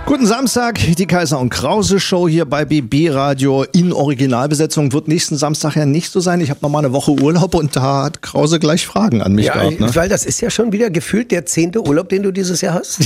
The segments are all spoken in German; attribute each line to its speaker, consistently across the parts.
Speaker 1: Guten Samstag, die Kaiser und Krause Show hier bei BB Radio in Originalbesetzung. Wird nächsten Samstag ja nicht so sein. Ich habe noch mal eine Woche Urlaub und da hat Krause gleich Fragen an mich gehabt. Ne?
Speaker 2: Weil das ist ja schon wieder gefühlt der 10. Urlaub, den du dieses Jahr hast.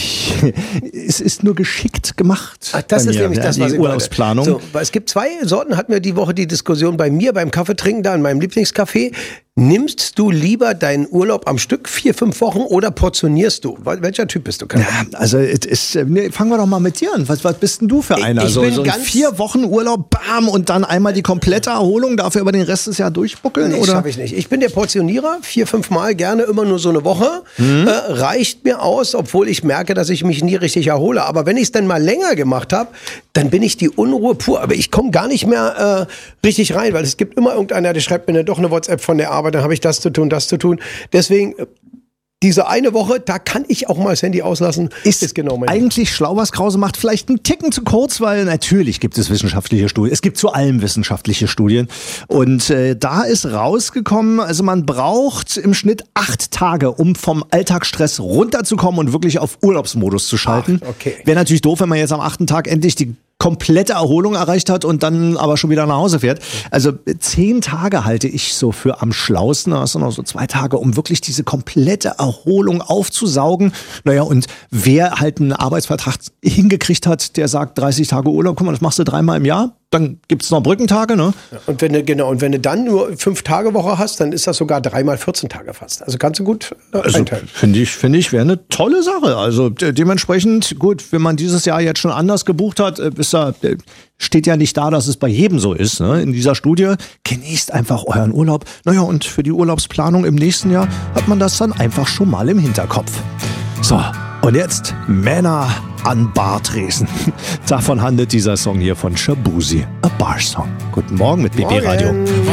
Speaker 1: Es ist nur geschickt gemacht.
Speaker 2: Ach, das ist nämlich das, was
Speaker 1: die
Speaker 2: ich
Speaker 1: Urlaubsplanung.
Speaker 2: So, es gibt zwei Sorten, hatten wir die Woche die Diskussion bei mir beim Kaffeetrinken da in meinem Lieblingscafé. Nimmst du lieber deinen Urlaub am Stück 4-5 Wochen oder portionierst du? Welcher Typ bist du?
Speaker 1: Ja, also fangen wir doch mal mit dir an. Was bist denn du für einer?
Speaker 2: Ich bin
Speaker 1: so 4 Wochen Urlaub, bam, und dann einmal die komplette Erholung, dafür über den Rest des Jahres durchbuckeln?
Speaker 2: Nee, schaffe ich nicht. Ich bin der Portionierer, 4-5 Mal gerne, immer nur so eine Woche. Reicht mir aus, obwohl ich merke, dass ich mich nie richtig erhole. Aber wenn ich es dann mal länger gemacht habe, dann bin ich die Unruhe pur. Aber ich komme gar nicht mehr richtig rein, weil es gibt immer irgendeiner, der schreibt mir doch eine WhatsApp von der Arbeit, dann habe ich das zu tun. Deswegen, diese eine Woche, da kann ich auch mal das Handy auslassen. Ist genau mein
Speaker 1: eigentlich schlau, was Krause macht. Vielleicht ein Ticken zu kurz, weil natürlich gibt es wissenschaftliche Studien. Es gibt zu allem wissenschaftliche Studien. Und da ist rausgekommen, also man braucht im Schnitt 8 Tage, um vom Alltagsstress runterzukommen und wirklich auf Urlaubsmodus zu schalten.
Speaker 2: Okay.
Speaker 1: Wäre natürlich doof, wenn man jetzt am 8. Tag endlich die komplette Erholung erreicht hat und dann aber schon wieder nach Hause fährt. Also 10 Tage halte ich so für am schlausten. Da hast du noch so 2 Tage, um wirklich diese komplette Erholung aufzusaugen. Naja, und wer halt einen Arbeitsvertrag hingekriegt hat, der sagt 30 Tage Urlaub, guck mal, das machst du 3-mal im Jahr. Dann gibt's noch Brückentage, ne?
Speaker 2: Und wenn du dann nur 5-Tage-Woche hast, dann ist das sogar 3-mal 14 Tage fast. Also kannst du gut einteilen.
Speaker 1: Finde ich, wäre eine tolle Sache. Also dementsprechend, gut, wenn man dieses Jahr jetzt schon anders gebucht hat, steht ja nicht da, dass es bei jedem so ist. Ne? In dieser Studie, genießt einfach euren Urlaub. Naja, und für die Urlaubsplanung im nächsten Jahr hat man das dann einfach schon mal im Hinterkopf. So, und jetzt Männer an Bartresen. Davon handelt dieser Song hier von Shabuzi, A Bar Song. Guten Morgen mit BB Radio.